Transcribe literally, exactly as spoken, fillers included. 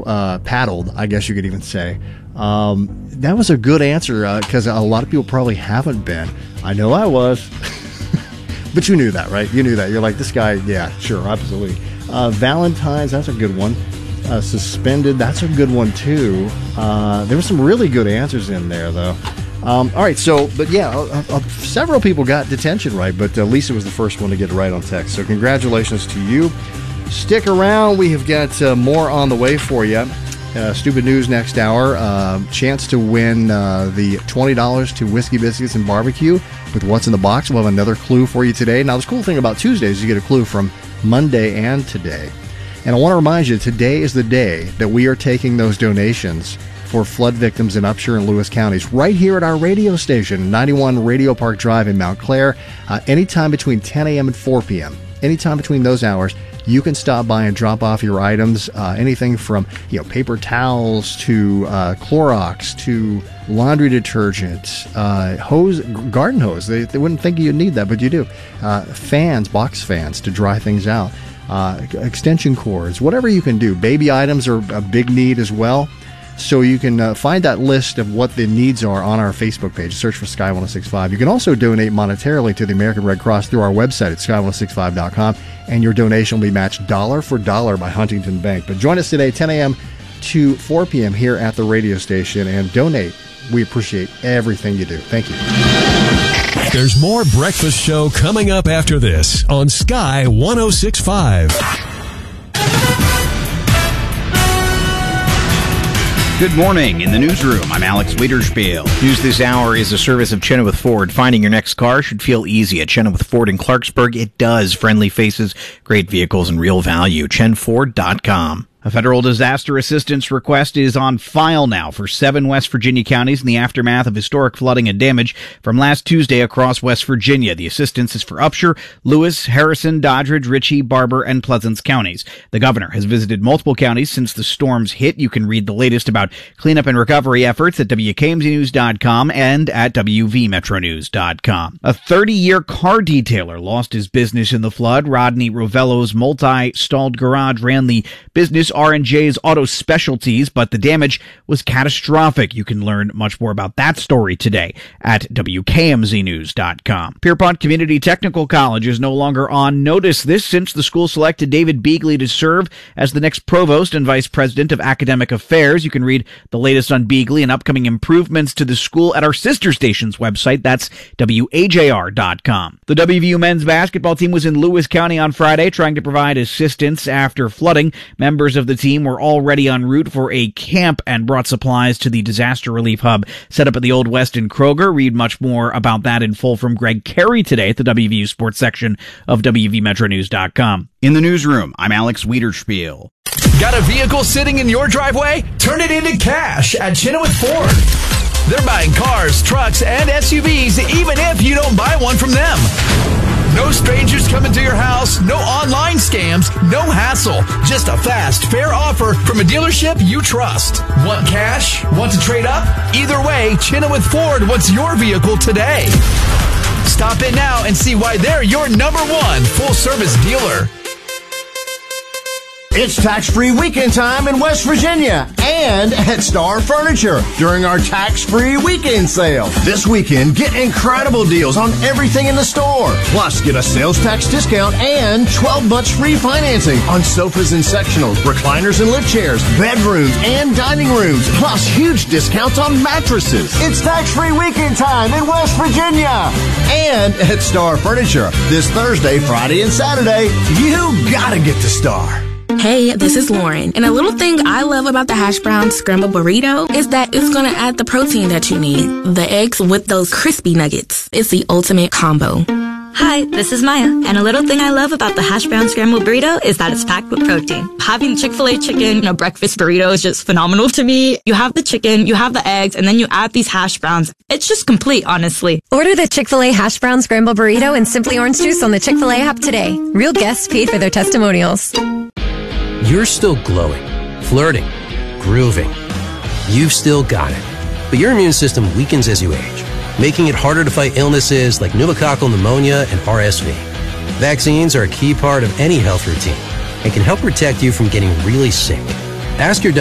know, uh, paddled, I guess you could even say. Um, that was a good answer because uh, a lot of people probably haven't been. I know I was. But you knew that, right? You knew that. You're like, this guy, yeah, sure, absolutely. Uh, Valentine's, that's a good one. Uh, suspended, that's a good one, too. Uh, there were some really good answers in there, though. Um, all right, so, but yeah, uh, uh, several people got detention right, but uh, Lisa was the first one to get it right on text. So congratulations to you. Stick around. We have got uh, more on the way for you. Uh, Stupid News next hour. Uh, chance to win uh, the twenty dollars to Whiskey Biscuits and Barbecue with What's in the Box. We'll have another clue for you today. Now, the cool thing about Tuesdays is you get a clue from Monday and today. And I want to remind you, today is the day that we are taking those donations for flood victims in Upshur and Lewis counties right here at our radio station, ninety-one Radio Park Drive in Mount Clair, uh, anytime between ten a.m. and four p.m. Anytime between those hours, you can stop by and drop off your items, uh, anything from you know paper towels to uh, Clorox to laundry detergent, uh, hose, garden hose. They, they wouldn't think you'd need that, but you do. Uh, fans, box fans to dry things out, uh, extension cords, whatever you can do. Baby items are a big need as well. So you can uh, find that list of what the needs are on our Facebook page. Search for Sky ten sixty-five. You can also donate monetarily to the American Red Cross through our website at sky ten sixty-five dot com, and your donation will be matched dollar for dollar by Huntington Bank. But join us today, ten a.m. to four p.m. here at the radio station, and donate. We appreciate everything you do. Thank you. There's more Breakfast Show coming up after this on Sky ten sixty-five. Good morning. In the newsroom, I'm Alex Wiederspiel. News this hour is a service of Chenoweth Ford. Finding your next car should feel easy at Chenoweth Ford in Clarksburg. It does. Friendly faces, great vehicles, and real value. chen ford dot com. A federal disaster assistance request is on file now for seven West Virginia counties in the aftermath of historic flooding and damage from last Tuesday across West Virginia. The assistance is for Upshur, Lewis, Harrison, Doddridge, Ritchie, Barber, and Pleasants counties. The governor has visited multiple counties since the storms hit. You can read the latest about cleanup and recovery efforts at W K M Z news dot com and at W V metro news dot com. A thirty-year car detailer lost his business in the flood. Rodney Rovello's multi-stalled garage ran the business R and J's Auto Specialties, but the damage was catastrophic. You can learn much more about that story today at W K M Z news dot com. Pierpont Community Technical College is no longer on notice. This since the school selected David Beagley to serve as the next provost and vice president of academic affairs. You can read the latest on Beagley and upcoming improvements to the school at our sister station's website. That's W A J R dot com. The W V U men's basketball team was in Lewis County on Friday trying to provide assistance after flooding. Members of the team were already en route for a camp and brought supplies to the disaster relief hub set up at the Old West in Kroger. Read much more about that in full from Greg Carey today at the W V U Sports section of W V metro news dot com. In the newsroom, I'm Alex Wiederspiel. Got a vehicle sitting in your driveway? Turn it into cash at Chenoweth Ford. They're buying cars, trucks, and S U Vs even if you don't buy one from them. No strangers coming to your house, no online scams, no hassle. Just a fast, fair offer from a dealership you trust. Want cash? Want to trade up? Either way, Chenoweth Ford wants your vehicle today. Stop in now and see why they're your number one full-service dealer. It's tax-free weekend time in West Virginia and at Star Furniture during our tax-free weekend sale. This weekend, get incredible deals on everything in the store. Plus, get a sales tax discount and twelve months free financing on sofas and sectionals, recliners and lift chairs, bedrooms and dining rooms, plus huge discounts on mattresses. It's tax-free weekend time in West Virginia and at Star Furniture. This Thursday, Friday, and Saturday, you gotta get to Star. Hey, this is Lauren, and a little thing I love about the hash brown scramble burrito is that it's going to add the protein that you need. The eggs with those crispy nuggets. It's the ultimate combo. Hi, this is Maya, and a little thing I love about the hash brown scramble burrito is that it's packed with protein. Having Chick-fil-A chicken in a breakfast burrito is just phenomenal to me. You have the chicken, you have the eggs, and then you add these hash browns. It's just complete, honestly. Order the Chick-fil-A hash brown scramble burrito and Simply Orange Juice on the Chick-fil-A app today. Real guests paid for their testimonials. You're still glowing, flirting, grooving. You've still got it. But your immune system weakens as you age, making it harder to fight illnesses like pneumococcal pneumonia and R S V. Vaccines are a key part of any health routine and can help protect you from getting really sick. Ask your doctor